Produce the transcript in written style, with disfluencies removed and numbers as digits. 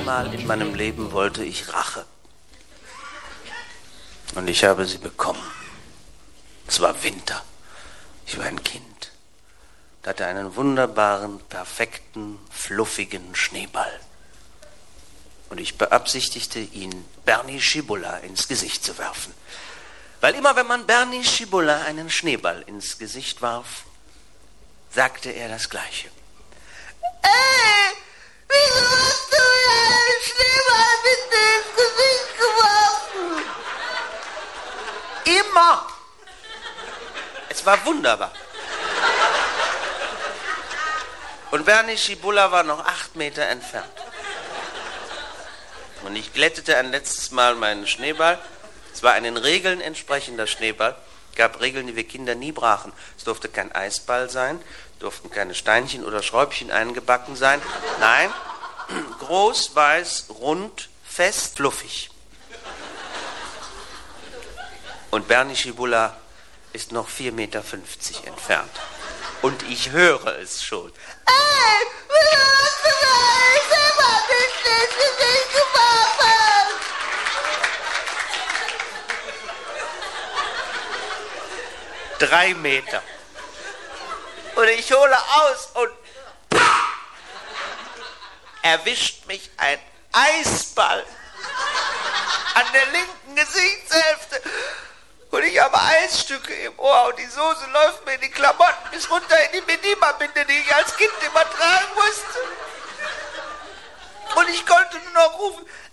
Mal in meinem Leben wollte ich Rache. Und ich habe sie bekommen. Es war Winter. Ich war ein Kind. Ich hatte einen wunderbaren, perfekten, fluffigen Schneeball. Und ich beabsichtigte, ihn Bernie Schibulla ins Gesicht zu werfen. Weil immer, wenn man Bernie Schibulla einen Schneeball ins Gesicht warf, sagte er das Gleiche. Ey, wieso hast du mir einen Schneeball bitte ins Gesicht geworfen? Immer! Es war wunderbar. Und Bernie Schibulla war noch 8 Meter entfernt. Und ich glättete ein letztes Mal meinen Schneeball. Es war einen Regeln entsprechender Schneeball. Es gab Regeln, die wir Kinder nie brachen. Es durfte kein Eisball sein, durften keine Steinchen oder Schräubchen eingebacken sein. Nein, groß, weiß, rund, fest, fluffig. Und Bernie Schibulla ist noch 4,50 Meter entfernt. Und ich höre es schon. Ey, wieso hast du mir einen Schneeball bitte ins Gesicht geworfen? 3 Meter. Und ich hole aus und erwischt mich ein Eisball an der linken Gesichtshälfte. Und ich habe Eisstücke im Ohr und die Soße läuft mir in die Klamotten bis runter in die Medima-Binde, die ich als Kind immer tragen musste. Und ich konnte nur noch rufen,